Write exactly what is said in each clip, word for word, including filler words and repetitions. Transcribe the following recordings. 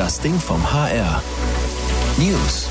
Das Ding vom H R. News.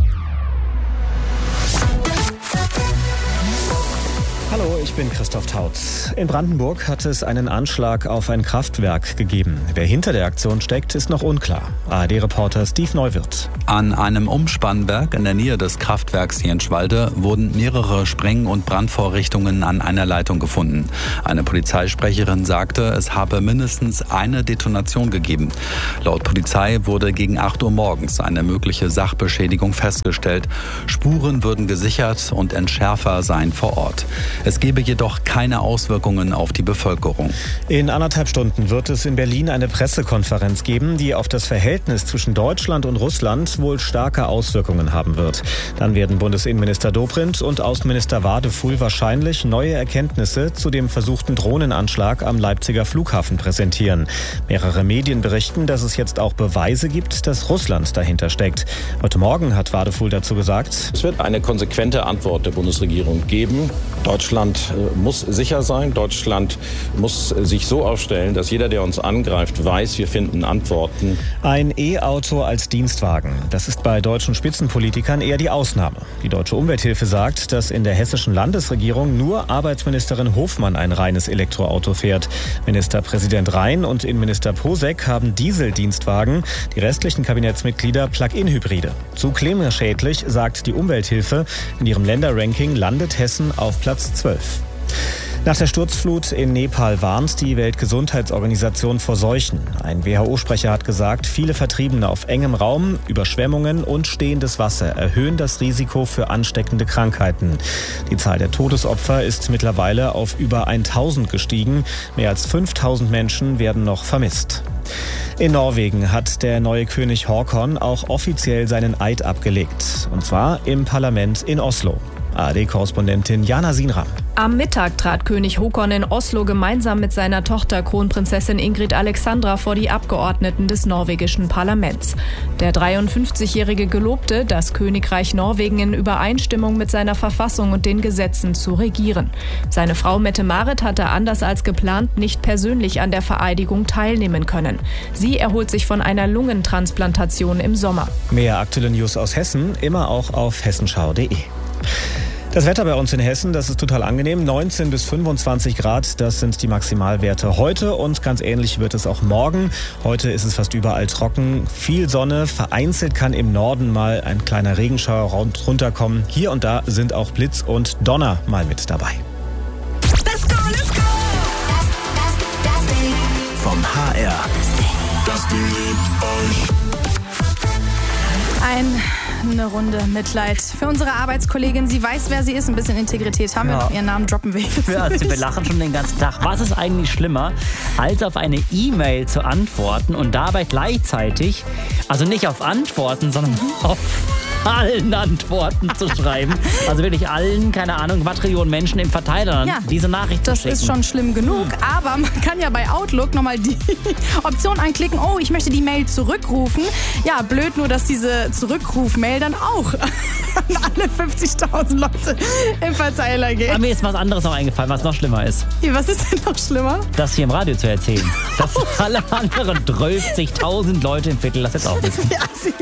Hallo, ich bin Christoph Tautz. In Brandenburg hat es einen Anschlag auf ein Kraftwerk gegeben. Wer hinter der Aktion steckt, ist noch unklar. A R D-Reporter Steve Neuwirth. An einem Umspannwerk in der Nähe des Kraftwerks Jenschwalde wurden mehrere Spreng- und Brandvorrichtungen an einer Leitung gefunden. Eine Polizeisprecherin sagte, es habe mindestens eine Detonation gegeben. Laut Polizei wurde gegen acht Uhr morgens eine mögliche Sachbeschädigung festgestellt. Spuren würden gesichert und Entschärfer seien vor Ort. Es gebe jedoch keine Auswirkungen auf die Bevölkerung. In anderthalb Stunden wird es in Berlin eine Pressekonferenz geben, die auf das Verhältnis zwischen Deutschland und Russland wohl starke Auswirkungen haben wird. Dann werden Bundesinnenminister Dobrindt und Außenminister Wadefuhl wahrscheinlich neue Erkenntnisse zu dem versuchten Drohnenanschlag am Leipziger Flughafen präsentieren. Mehrere Medien berichten, dass es jetzt auch Beweise gibt, dass Russland dahinter steckt. Heute Morgen hat Wadefuhl dazu gesagt: Es wird eine konsequente Antwort der Bundesregierung geben. Deutschland muss sicher sein. Deutschland muss sich so aufstellen, dass jeder, der uns angreift, weiß, wir finden Antworten. Ein E-Auto als Dienstwagen. Das ist bei deutschen Spitzenpolitikern eher die Ausnahme. Die Deutsche Umwelthilfe sagt, dass in der hessischen Landesregierung nur Arbeitsministerin Hofmann ein reines Elektroauto fährt. Ministerpräsident Rhein und Innenminister Posek haben Dieseldienstwagen, die restlichen Kabinettsmitglieder Plug-in-Hybride. Zu klimaschädlich, sagt die Umwelthilfe. In ihrem Länderranking landet Hessen auf Platz zwölf. Nach der Sturzflut in Nepal warnt die Weltgesundheitsorganisation vor Seuchen. Ein W H O-Sprecher hat gesagt, viele Vertriebene auf engem Raum, Überschwemmungen und stehendes Wasser erhöhen das Risiko für ansteckende Krankheiten. Die Zahl der Todesopfer ist mittlerweile auf über tausend gestiegen. Mehr als fünftausend Menschen werden noch vermisst. In Norwegen hat der neue König Håkon auch offiziell seinen Eid abgelegt. Und zwar im Parlament in Oslo. A R D-Korrespondentin Jana Sinram. Am Mittag trat König Håkon in Oslo gemeinsam mit seiner Tochter Kronprinzessin Ingrid Alexandra vor die Abgeordneten des norwegischen Parlaments. Der dreiundfünfzigjährige gelobte, das Königreich Norwegen in Übereinstimmung mit seiner Verfassung und den Gesetzen zu regieren. Seine Frau Mette-Marit hatte anders als geplant nicht persönlich an der Vereidigung teilnehmen können. Sie erholt sich von einer Lungentransplantation im Sommer. Mehr aktuelle News aus Hessen, immer auch auf hessenschau punkt de. Das Wetter bei uns in Hessen, das ist total angenehm. neunzehn bis fünfundzwanzig Grad, das sind die Maximalwerte heute und ganz ähnlich wird es auch morgen. Heute ist es fast überall trocken, viel Sonne, vereinzelt kann im Norden mal ein kleiner Regenschauer runterkommen. Hier und da sind auch Blitz und Donner mal mit dabei. Let's go, let's go! Vom H R. Das Ding liebt euch. Eine Runde Mitleid für unsere Arbeitskollegin. Sie weiß, wer sie ist. Ein bisschen Integrität haben Ja. wir noch. Ihren Namen droppen wir jetzt Ja, nicht. wir lachen schon den ganzen Tag. Was ist eigentlich schlimmer, als auf eine E-Mail zu antworten und dabei gleichzeitig, also nicht auf Antworten, sondern auf allen Antworten zu schreiben. Also wirklich allen, keine Ahnung, Quadrillionen Menschen im Verteiler Ja, diese Nachricht zu Das schicken. ist schon schlimm genug, aber man kann ja bei Outlook nochmal die Option anklicken, oh, ich möchte die Mail zurückrufen. Ja, blöd nur, dass diese Zurückruf-Mail dann auch an alle fünfzigtausend Leute im Verteiler geht. Aber mir ist was anderes noch eingefallen, was noch schlimmer ist. Was ist denn noch schlimmer? Das hier im Radio zu erzählen. Dass alle anderen zwölfzigtausend Leute im Viertel das jetzt auch wissen. Ja, sie